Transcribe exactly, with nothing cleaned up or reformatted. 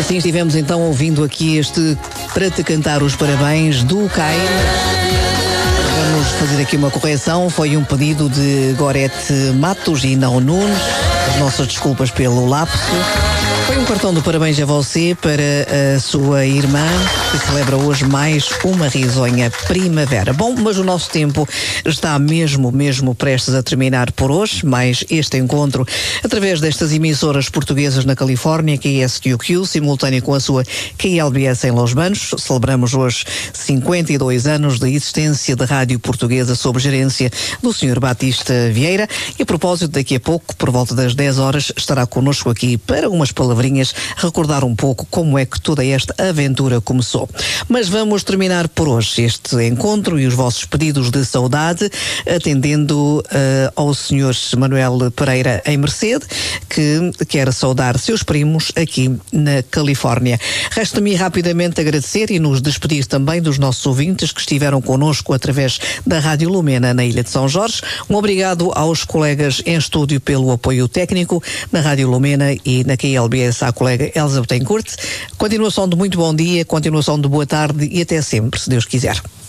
assim estivemos então ouvindo aqui este Para Te Cantar os Parabéns do Caim. Vamos fazer aqui uma correção, foi um pedido de Gorete Matos e não Nunes. As nossas desculpas pelo lapso. Foi um cartão de parabéns a você para a sua irmã, que celebra hoje mais uma risonha primavera. Bom, mas o nosso tempo está mesmo, mesmo prestes a terminar por hoje, mais este encontro através destas emissoras portuguesas na Califórnia, K S Q Q, simultâneo com a sua K L B S em Los Banos. Celebramos hoje cinquenta e dois anos de existência da rádio portuguesa sob gerência do senhor Batista Vieira. E a propósito, daqui a pouco, por volta das dez horas, estará connosco aqui para umas palavrinhas, recordar um pouco como é que toda esta aventura começou. Mas vamos terminar por hoje este encontro e os vossos pedidos de saudade, atendendo uh, ao senhor Manuel Pereira em Mercede, que quer saudar seus primos aqui na Califórnia. Resta-me rapidamente agradecer e nos despedir também dos nossos ouvintes que estiveram connosco através da Rádio Lumena na Ilha de São Jorge. Um obrigado aos colegas em estúdio pelo apoio técnico na Rádio Lumena e na K L B S à colega Elza Betancourt. Continuação de muito bom dia, continuação de boa tarde e até sempre, se Deus quiser.